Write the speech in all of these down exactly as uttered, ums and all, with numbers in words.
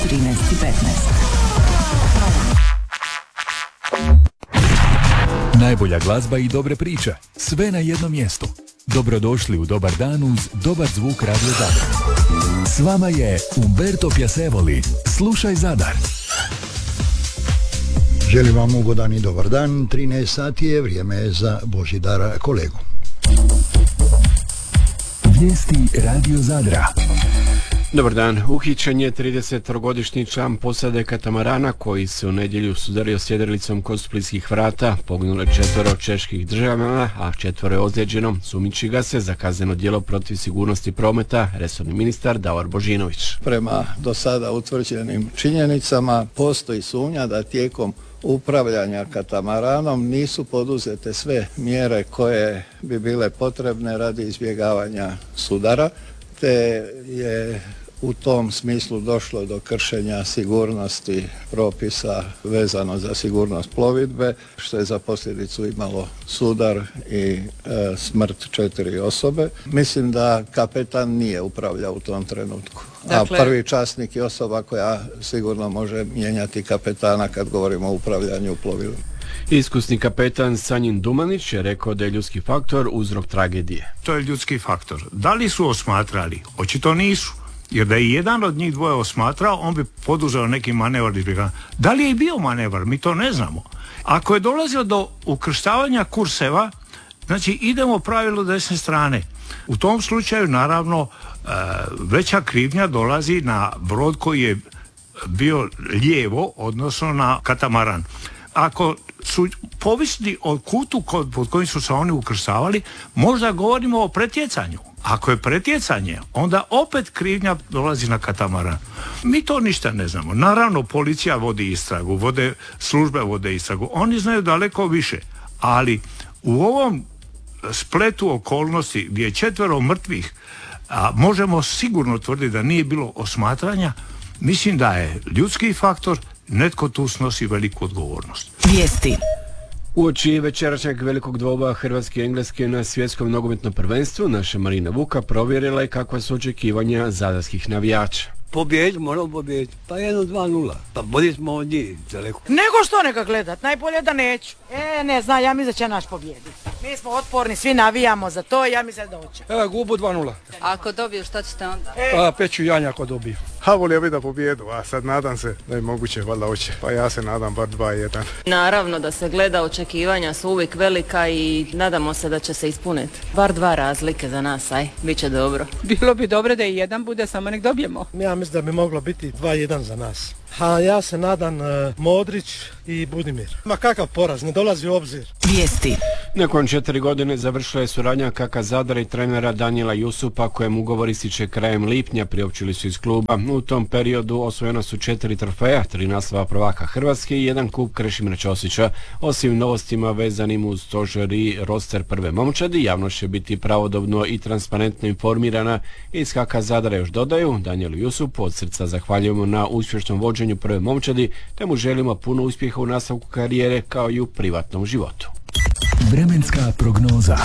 trinaest i petnaest. Najbolja glazba i dobre priče, sve na jednom mjestu. Dobrodošli u Dobar dan uz Dobar zvuk Radio Zadar. S vama je Umberto Piacevoli. Slušaj Zadar. Želim vam ugodan i dobar dan. trinaest sati je vrijeme za Božidara kolegu. Vijesti Radio Zadra. Dobar dan. Uhićen je tridesettrogodišnji član posade katamarana koji se u nedjelju sudario sjedrelicom kod splitskih vrata. Poginulo je četvero čeških državljana, a četvoro je ozlijeđeno. Sumnjiči ga se za kazneno djelo protiv sigurnosti prometa resorni ministar Davor Božinović. Prema do sada utvrđenim činjenicama postoji sumnja da tijekom upravljanja katamaranom nisu poduzete sve mjere koje bi bile potrebne radi izbjegavanja sudara, te je u tom smislu došlo do kršenja sigurnosti propisa vezano za sigurnost plovidbe, što je za posljedicu imalo sudar i e, smrt četiri osobe. Mislim da kapetan nije upravljao u tom trenutku. Dakle, a prvi časnik je osoba koja sigurno može mijenjati kapetana kad govorimo o upravljanju plovilom. Iskusni kapetan Sanjin Dumanić je rekao da je ljudski faktor uzrok tragedije. To je ljudski faktor. Da li su osmatrali? Očito nisu. Jer da je jedan od njih dvoje osmatrao, on bi poduzeo neki manevar. Da li je i bio manevar? Mi to ne znamo. Ako je dolazilo do ukrštavanja kurseva, znači idemo pravilo desne strane. U tom slučaju, naravno, veća krivnja dolazi na brod koji je bio lijevo, odnosno na katamaran. Ako su povisni od kutu kod, pod kojim su se oni ukrštavali, možda govorimo o pretjecanju. Ako je pretjecanje, onda opet krivnja dolazi na katamaran. Mi to ništa ne znamo. Naravno, policija vodi istragu, vode, službe vode istragu. Oni znaju daleko više. Ali u ovom spletu okolnosti gdje je četvero mrtvih, a možemo sigurno tvrditi da nije bilo osmatranja, mislim da je ljudski faktor, netko tu snosi veliku odgovornost. Vijesti. Uoči večerašnjeg velikog dvoboja Hrvatske i Engleske na svjetskom nogometnom prvenstvu, naša Marina Vuka provjerila je kakva su očekivanja zadarskih navijača. Pobjedi, moramo pobjediti. Pa jedno, dva, nula. Pa bolje smo od njih daleko. Nego što neka gledat, najbolje da neću. E, ne znam, ja mislim da će naš pobjediti. Mi smo otporni, svi navijamo za to i ja mislim da hoće. Evo, gubu dva nula. Ako dobiju, šta ćete onda? Pa peću janja ako dobiju. Ha, volio bi da pobjedu, a sad nadam se da je moguće, valjda hoće. Pa ja se nadam bar dva jedan. Naravno da se gleda, očekivanja su uvijek velika i nadamo se da će se ispuniti. Bar dva razlike za nas, aj, bit će dobro. Bilo bi dobro da i jedan bude, samo nek dobijemo. Ja mislim da bi moglo biti dva jedan za nas. A ja se nadam uh, Modrić i Budimir. Ma kakav poraz, ne dolazi u obzir. Vijesti. Nakon četiri godine završila je suradnja K K Zadara i trenera Danijela Jusupa, kojem ugovor ističe krajem lipnja, priopćili su iz kluba. U tom periodu osvojena su četiri trofeja, tri naslova prvaka Hrvatske i jedan kup Krešimira Ćosića. Osim novostima vezanim uz stožer i roster prve momčadi, javnost će biti pravodobno i transparentno informirana. Iz K K Zadara još dodaju, Danijelu Jusupu od srca zahvaljujemo na uspješnom vođenju prve momčadi, te mu želimo puno uspjeha u nastavku karijere kao i u privatnom životu. Vremenska prognoza.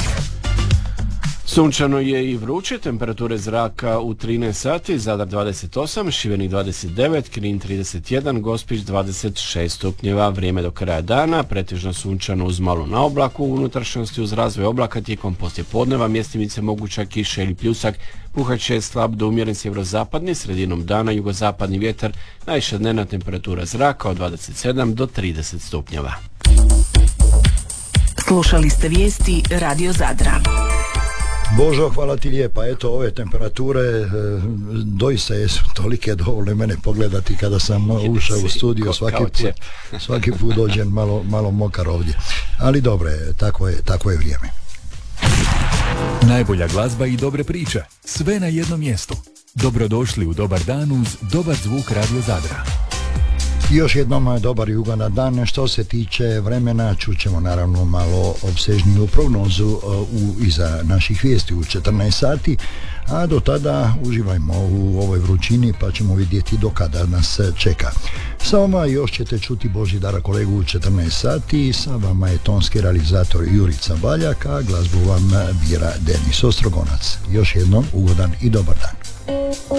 Sunčano je i vruće, temperature zraka u trinaest sati, Zadar dvadeset osam, Šibenik dvadeset devet, Knin trideset jedan, Gospić dvadeset šest stupnjeva. Vrijeme do kraja dana, pretežno sunčano uz malu naoblaku, u unutrašnjosti uz razvoj oblaka tijekom poslijepodneva, mjestimice moguća kiša ili pljusak, puhat će slab do umjeren sjeverozapadni, sredinom dana jugozapadni vjetar, najviša dnevna temperatura zraka od dvadeset sedam do trideset stupnjeva. Slušali ste vijesti Radio Zadra. Božo, hvala ti lijepa. Eto, ove temperature e, doista jesu tolike, dovoljno mene pogledati kada sam ušao u studio, svaki put, svaki put dođem malo, malo mokar ovdje. Ali dobro je, tako je, tako je vrijeme. Najbolja glazba i dobre priče, sve na jednom mjestu. Dobrodošli u Dobar dan uz Dobar zvuk Radio Zadra. Još jednom dobar i ugodan dan. Što se tiče vremena, čućemo naravno malo opsežniju prognozu u, iza naših vijesti u četrnaest sati, a do tada uživajmo u ovoj vrućini pa ćemo vidjeti do kada nas čeka. Sa vama još ćete čuti Božidara kolegu u četrnaest sati, sa vama je tonski realizator Jurica Baljak, a glazbu vam bira Denis Ostrogonac. Još jednom ugodan i dobar dan.